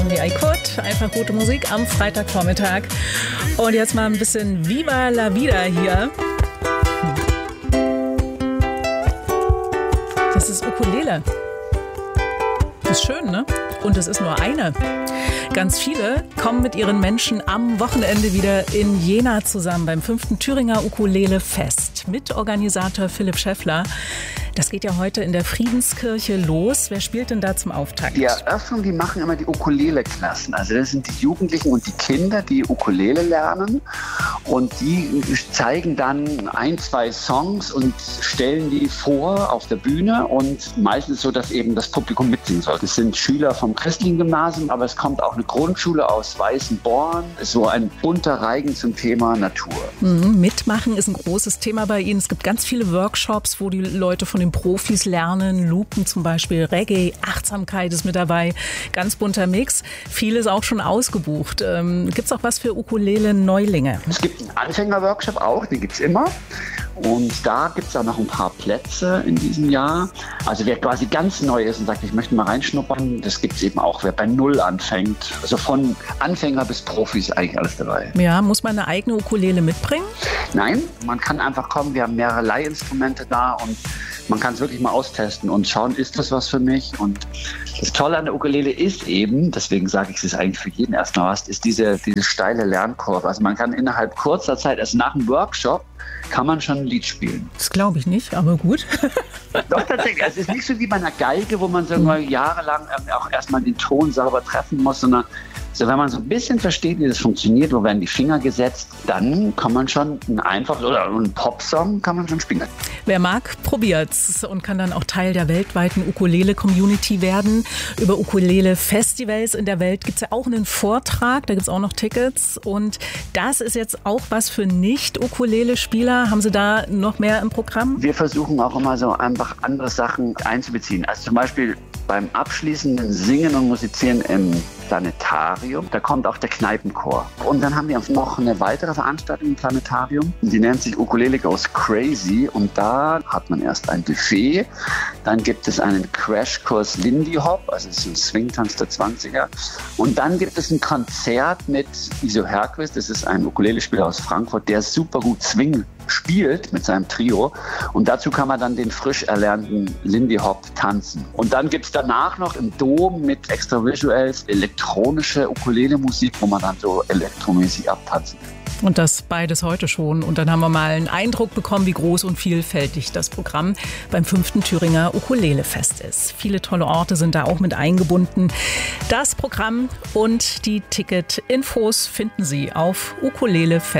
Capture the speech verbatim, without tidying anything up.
Wie I Could, einfach gute Musik am Freitagvormittag. Und jetzt mal ein bisschen Viva la Vida hier. Das ist Ukulele. Das ist schön, ne? Und es ist nur eine. Ganz viele kommen mit ihren Menschen am Wochenende wieder in Jena zusammen beim fünften Thüringer Ukulele-Fest. Mitorganisator Philipp Schäffler. Das geht ja heute in der Friedenskirche los. Wer spielt denn da zum Auftakt? Die Eröffnung, die machen immer die Ukulele-Klassen. Also das sind die Jugendlichen und die Kinder, die Ukulele lernen. Und die zeigen dann ein, zwei Songs und stellen die vor auf der Bühne. Und meistens so, dass eben das Publikum mitsingen soll. Das sind Schüler vom christlichen Gymnasium, aber es kommt auch eine Grundschule aus Weißenborn. So ein bunter Reigen zum Thema Natur. Mhm, mitmachen ist ein großes Thema bei Ihnen. Es gibt ganz viele Workshops, wo die Leute von den Profis lernen. Lupen zum Beispiel, Reggae, Achtsamkeit ist mit dabei. Ganz bunter Mix. Vieles auch schon ausgebucht. Ähm, gibt es auch was für Ukulele-Neulinge? Es gibt einen Anfänger-Workshop auch, den gibt es immer. Und da gibt es auch noch ein paar Plätze in diesem Jahr. Also wer quasi ganz neu ist und sagt, ich möchte mal reinschnuppern, das gibt es eben auch. Wer bei Null anfängt, also von Anfänger bis Profis eigentlich alles dabei. Ja, muss man eine eigene Ukulele mitbringen? Nein, man kann einfach kommen. Wir haben mehrere Leihinstrumente da und man kann es wirklich mal austesten und schauen, ist das was für mich? Und das Tolle an der Ukulele ist eben, deswegen sage ich es ist eigentlich für jeden erstmal was, ist diese, diese steile Lernkurve. Also man kann innerhalb kurzer Zeit, also nach einem Workshop, kann man schon ein Lied spielen. Das glaube ich nicht, aber gut. Doch, tatsächlich. Also es ist nicht so wie bei einer Geige, wo man so mal jahrelang auch erstmal den Ton sauber treffen muss, sondern so, wenn man so ein bisschen versteht, wie das funktioniert, wo werden die Finger gesetzt, dann kann man schon ein einfaches oder ein Popsong kann man schon spielen. Wer mag, probiert's und kann dann auch Teil der weltweiten Ukulele-Community werden. Über Ukulele-Festivals in der Welt gibt's ja auch einen Vortrag, da gibt's auch noch Tickets. Und das ist jetzt auch was für Nicht-Ukulele-Spieler. Haben Sie da noch mehr im Programm? Wir versuchen auch immer so einfach andere Sachen einzubeziehen. Also zum Beispiel beim abschließenden Singen und Musizieren im Planetarium, da kommt auch der Kneipenchor. Und dann haben wir noch eine weitere Veranstaltung im Planetarium, die nennt sich Ukulele Goes Crazy und da hat man erst ein Buffet, dann gibt es einen Crashkurs Lindy Hop, also das ist ein Swingtanz der zwanziger und dann gibt es ein Konzert mit Iso Herquist, das ist ein Ukulele-Spieler aus Frankfurt, der super gut Swing spielt mit seinem Trio und dazu kann man dann den frisch erlernten Lindy Hop tanzen. Und dann gibt es danach noch im Dom mit Extra Visuals elektronische Ukulele-Musik, wo man dann so elektromäßig abtanzen kann. Und das beides heute schon. Und dann haben wir mal einen Eindruck bekommen, wie groß und vielfältig das Programm beim fünften Thüringer Ukulele-Fest ist. Viele tolle Orte sind da auch mit eingebunden. Das Programm und die Ticket-Infos finden Sie auf ukulelefest.